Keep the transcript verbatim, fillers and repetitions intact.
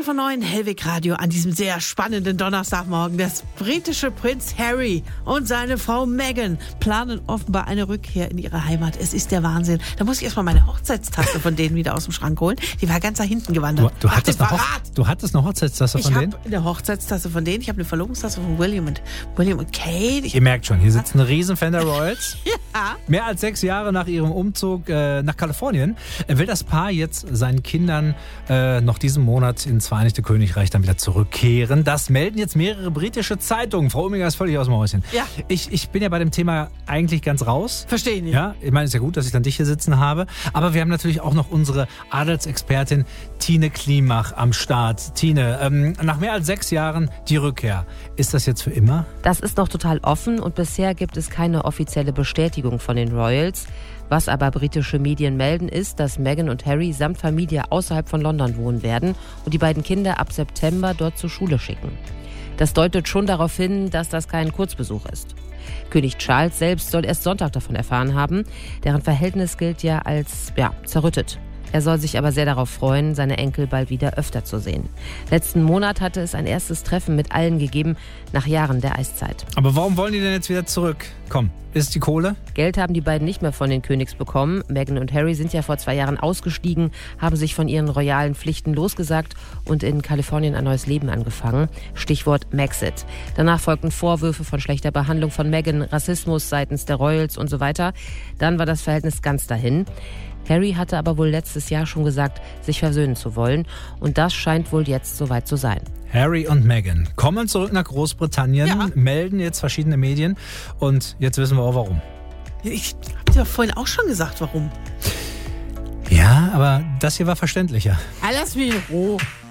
Viertel vor neun, Hellwig Radio an diesem sehr spannenden Donnerstagmorgen. Das britische Prinz Harry und seine Frau Meghan planen offenbar eine Rückkehr in ihre Heimat. Es ist der Wahnsinn. Da muss ich erstmal meine Hochzeitstasse von denen wieder aus dem Schrank holen. Die war ganz da hinten gewandert. Du, du, hattest, eine Hoch- du hattest eine Hochzeitstasse von ich denen? Ich habe eine Hochzeitstasse von denen. Ich habe eine Verlobungstasse von William und, William und Kate. Ich Ihr merkt schon, hier sitzt ein Riesenfan der Royals. Ja. Mehr als sechs Jahre nach ihrem Umzug äh, nach Kalifornien will das Paar jetzt seinen Kindern äh, noch diesen Monat ins Vereinigte Königreich dann wieder zurückkehren. Das melden jetzt mehrere britische Zeitungen. Frau Ominger ist völlig aus dem Häuschen. Ja. Ich, ich bin ja bei dem Thema eigentlich ganz raus. Verstehe nicht. Ja, ich meine, es ist ja gut, dass ich dann dich hier sitzen habe. Aber wir haben natürlich auch noch unsere Adelsexpertin Tine Klimach am Start. Tine, ähm, nach mehr als sechs Jahren die Rückkehr. Ist das jetzt für immer? Das ist noch total offen und bisher gibt es keine offizielle Bestätigung von den Royals. Was aber britische Medien melden, ist, dass Meghan und Harry samt Familie außerhalb von London wohnen werden und die beiden Kinder ab September dort zur Schule schicken. Das deutet schon darauf hin, dass das kein Kurzbesuch ist. König Charles selbst soll erst Sonntag davon erfahren haben. Deren Verhältnis gilt ja als ja, zerrüttet. Er soll sich aber sehr darauf freuen, seine Enkel bald wieder öfter zu sehen. Letzten Monat hatte es ein erstes Treffen mit allen gegeben, nach Jahren der Eiszeit. Aber warum wollen die denn jetzt wieder zurück? Komm, ist die Kohle? Geld haben die beiden nicht mehr von den Königs bekommen. Meghan und Harry sind ja vor zwei Jahren ausgestiegen, haben sich von ihren royalen Pflichten losgesagt und in Kalifornien ein neues Leben angefangen. Stichwort Maxit. Danach folgten Vorwürfe von schlechter Behandlung von Meghan, Rassismus seitens der Royals und so weiter. Dann war das Verhältnis ganz dahin. Harry hatte aber wohl letztes Jahr schon gesagt, sich versöhnen zu wollen. Und das scheint wohl jetzt soweit zu sein. Harry und Meghan kommen zurück nach Großbritannien, Ja. melden jetzt verschiedene Medien. Und jetzt wissen wir auch, warum. Ich habe dir vorhin auch schon gesagt, warum. Ja, aber das hier war verständlicher. Ah, lass mich in Ruhe.